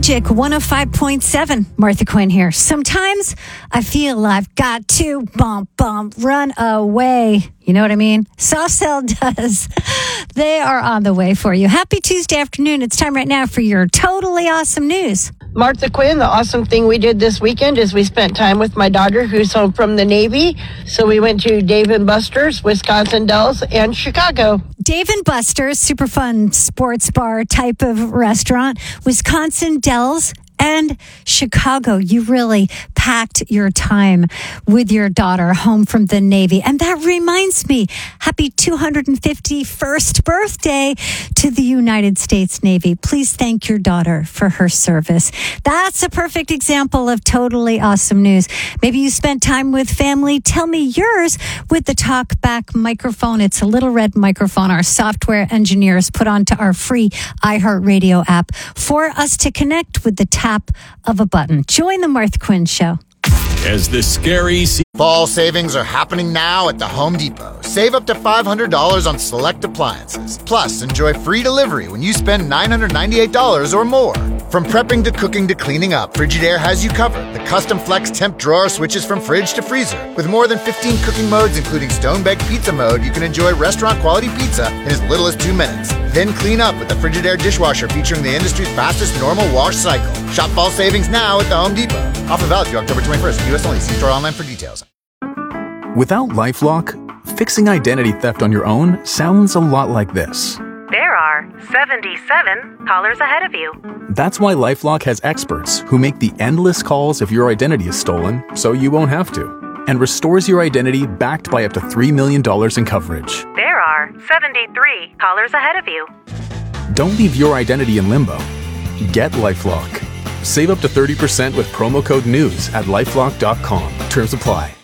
Magic 105.7. Martha Quinn here. Sometimes I feel I've got to run away. You know what I mean? Soft Cell does. They are on the way for you. Happy Tuesday afternoon. It's time right now for your totally awesome news. Martha Quinn, the awesome thing we did this weekend is we spent time with my daughter who's home from the Navy. So we went to Dave & Buster's, Wisconsin Dells, and Chicago. Dave & Buster's, super fun sports bar type of restaurant. Wisconsin Dells and Chicago. You really packed your time with your daughter home from the Navy. And that reminds me, happy 251st birthday to the United States Navy. Please thank your daughter for her service. That's a perfect example of totally awesome news. Maybe you spent time with family. Tell me yours with the TalkBack microphone. It's a little red microphone our software engineers put onto our free iHeartRadio app for us to connect with the tap of a button. Join the Martha Quinn Show. As the scary fall savings are happening now at the Home Depot. Save up to $500 on select appliances. Plus, enjoy free delivery when you spend $998 or more. From prepping to cooking to cleaning up, Frigidaire has you covered. The custom flex temp drawer switches from fridge to freezer. With more than 15 cooking modes, including stone-baked pizza mode, you can enjoy restaurant-quality pizza in as little as 2 minutes. Then clean up with the Frigidaire dishwasher featuring the industry's fastest normal wash cycle. Shop fall savings now at the Home Depot. Offer valid through October 21st. U.S. only. See store online for details. Without LifeLock, fixing identity theft on your own sounds a lot like this. There are 77 callers ahead of you. That's why LifeLock has experts who make the endless calls if your identity is stolen, so you won't have to, and restores your identity backed by up to $3 million in coverage. There are 73 callers ahead of you. Don't leave your identity in limbo. Get LifeLock. Save up to 30% with promo code NEWS at LifeLock.com. Terms apply.